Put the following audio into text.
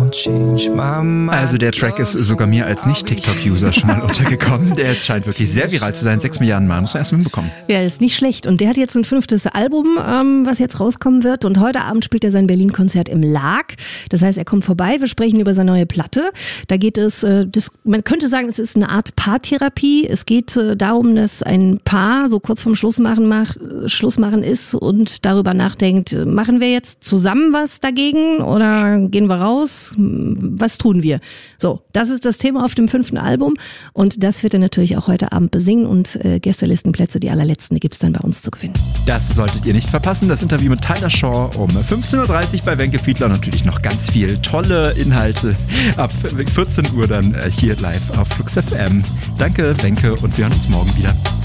Also der Track ist sogar mir als Nicht-TikTok-User schon mal untergekommen. Der scheint wirklich sehr viral zu sein. 6 Milliarden Mal, muss man erst mal hinbekommen. Ja, ist nicht schlecht. Und der hat jetzt ein 5. Album, was jetzt rauskommen wird. Und heute Abend spielt er sein Berlin-Konzert im Lag. Das heißt, er kommt vorbei. Wir sprechen über seine neue Platte. Da geht es, man könnte sagen, es ist eine Art Paartherapie. Es geht darum, dass ein Paar so kurz vorm Schlussmachen ist und darüber nachdenkt, machen wir jetzt zusammen was dagegen oder gehen wir raus? Was tun wir? So, das ist das Thema auf dem 5. Album und das wird er natürlich auch heute Abend besingen und Gästelistenplätze, die allerletzten, die gibt's dann bei uns zu gewinnen. Das solltet ihr nicht verpassen, das Interview mit Tyler Shaw um 15.30 Uhr bei Wenke Fiedler und natürlich noch ganz viel tolle Inhalte ab 14 Uhr dann hier live auf Flux FM. Danke, Wenke, und wir hören uns morgen wieder.